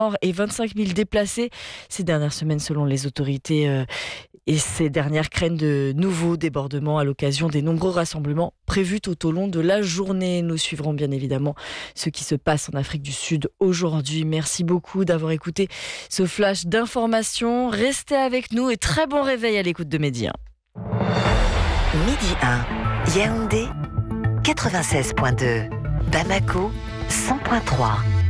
et 25 000 déplacés ces dernières semaines selon les autorités. Et ces dernières craignent de nouveaux débordements à l'occasion des nombreux rassemblements prévus tout au long de la journée. Nous suivrons bien évidemment ce qui se passe en Afrique du Sud aujourd'hui. Merci beaucoup d'avoir écouté ce flash d'informations. Restez avec nous et très bon réveil à l'écoute de Midi 1. Midi 1, Yaoundé 96.2, Bamako 100.3.